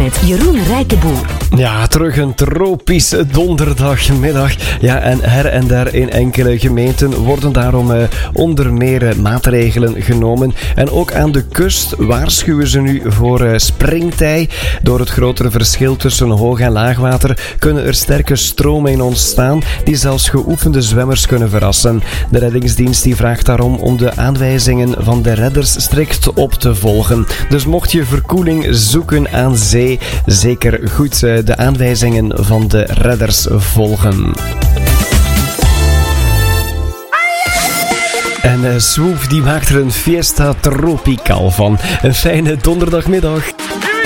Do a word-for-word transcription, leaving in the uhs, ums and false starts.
met Jeroen Rijkenboer. Ja, terug een tropische donderdagmiddag. Ja, en her en der in enkele gemeenten worden daarom eh, onder meer eh, maatregelen genomen. En ook aan de kust waarschuwen ze nu voor eh, springtij. Door het grotere verschil tussen hoog- en laagwater kunnen er sterke stromen in ontstaan die zelfs geoefende zwemmers kunnen verrassen. De reddingsdienst die vraagt daarom om de aanwijzingen van de redders strikt op te volgen. Dus mocht je verkoeling zoeken aan zee, zeker goed eh, de aanwijzingen van de redders volgen. En uh, Swoop die maakt er een Fiesta Tropical van. Een fijne donderdagmiddag.